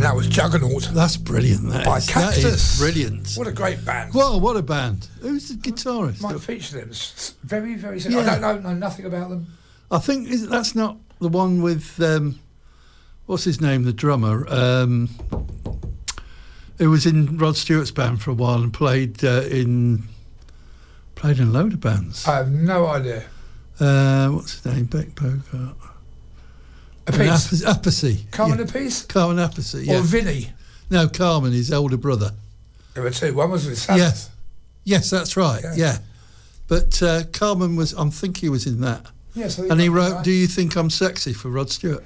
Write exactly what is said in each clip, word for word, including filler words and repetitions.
that was Juggernaut. That's brilliant. That By is. Cactus. That is brilliant. What a great band. Well, what a band. Who's the guitarist? Might feature them. S- Very, very soon. Yeah. I don't know, know nothing about them. I think is, that's not the one with, um, what's his name, the drummer, um, who was in Rod Stewart's band for a while and played uh, in played in a load of bands. I have no idea. Uh, what's his name? Beck Bogart. Appice. Appice. Carmen yeah. Appice? Carmen Appice, yeah. Or Vinny? No, Carmen, his older brother. There were two. One was with Sabbath. Yeah. Yes, that's right, yeah. yeah. But uh, Carmen was, I think he was in that. Yes, I and he wrote, right. Do You Think I'm Sexy for Rod Stewart?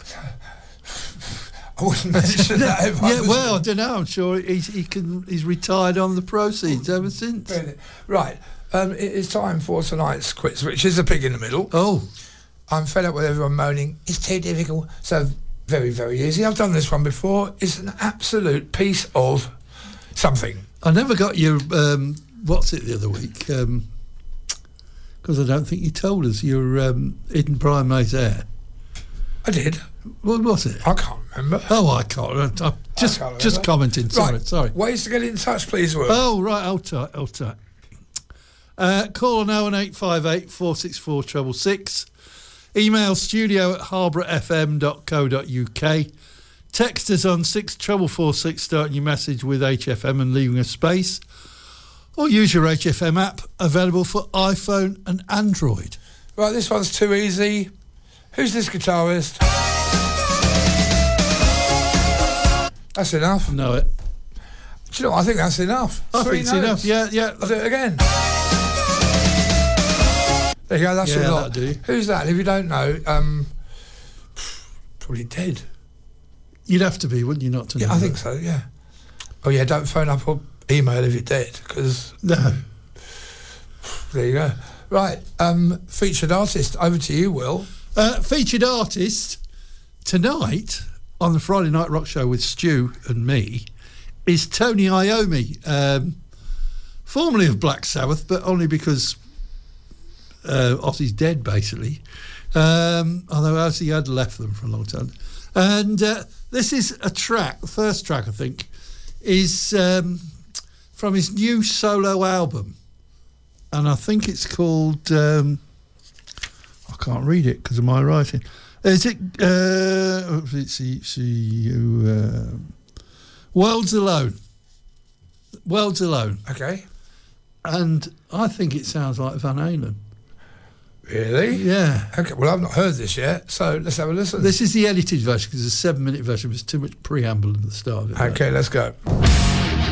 I wouldn't mention that if I Yeah, was well, I don't know. I'm sure he's, he can, he's retired on the proceeds ever since. Brilliant. Right. Um, it is time for tonight's quiz, which is a pig in the middle. Oh. I'm fed up with everyone moaning, it's too difficult. So, very, very easy. I've done this one before. It's an absolute piece of something. I never got your, um, what's it the other week? Um, because I don't think you told us your um, Eden Prime Maze Air. I did. What was it? I can't remember. Oh, I can't. I'm just, I can't just commenting. Sorry, right. sorry. Ways to get in touch, please, Will. Oh, right. Hold tight, hold tight. Uh, call on oh one eight five eight, four six four, six six six. Email studio at harborough f m dot co dot u k. Text us on six four four six, starting your message with H F M and leaving a space. Or use your H F M app, available for iPhone and Android. Right, this one's too easy. Who's this guitarist? That's enough. Know it. Do you know what? I think that's enough. I Three think it's notes. enough. Yeah, yeah. I'll do it again. There you go, that's Yeah, your lot. that'll do. Who's that? If you don't know, um, probably dead. You'd have to be, wouldn't you, not to know? Yeah, I think so, yeah. Oh, yeah, don't phone up or email if you're dead, because... No. There you go. Right, um, featured artist, over to you, Will. Uh, featured artist tonight on the Friday Night Rock Show with Stu and me is Tony Iommi, um, formerly of Black Sabbath, but only because uh, Ozzy's dead, basically. Um, although Ozzy had left them for a long time. And uh, this is a track, the first track, I think, is um, from his new solo album. And I think it's called... Um, I can't read it because of my writing. Is it... Uh, see, see you... Uh, World's Alone. World's Alone. Okay. And I think it sounds like Van Halen. Really? Yeah. Okay, well, I've not heard this yet, so let's have a listen. This is the edited version because the seven-minute version was too much preamble at the start of it. Okay, let's go.